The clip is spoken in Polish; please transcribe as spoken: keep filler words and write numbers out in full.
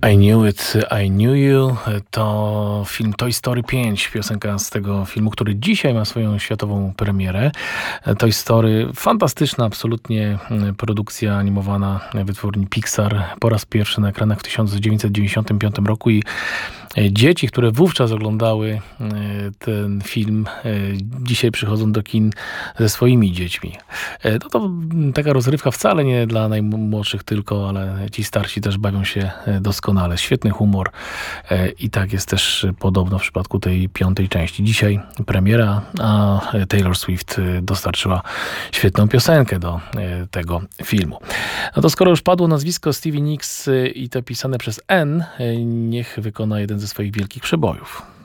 I Knew It, I Knew You to film Toy Story pięć, piosenka z tego filmu, który dzisiaj ma swoją światową premierę. Toy Story, fantastyczna absolutnie produkcja animowana wytwórni Pixar, po raz pierwszy na ekranach w tysiąc dziewięćset dziewięćdziesiątym piątym roku i dzieci, które wówczas oglądały ten film, dzisiaj przychodzą do kin ze swoimi dziećmi. No to taka rozrywka wcale nie dla najmłodszych tylko, ale ci starsi też bawią się doskonale. Świetny humor i tak jest też podobno w przypadku tej piątej części. Dzisiaj premiera, a Taylor Swift dostarczyła świetną piosenkę do tego filmu. No to skoro już padło nazwisko Stevie Nicks i to pisane przez N, niech wykona jeden ze swoich wielkich przebojów.